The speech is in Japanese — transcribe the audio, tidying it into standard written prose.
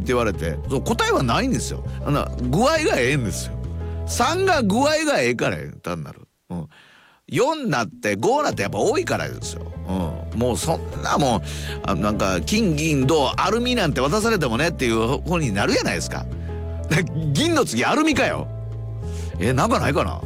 って言われて、そう答えはないんですよ。具合がええんですよ。3が具合がええから単なる、4なって5なってやっぱ多いからですよ。もうそんなもんなんか金銀銅アルミなんて渡されてもねっていう方になるじゃないですか。銀の次アルミかよ。なんかないかな。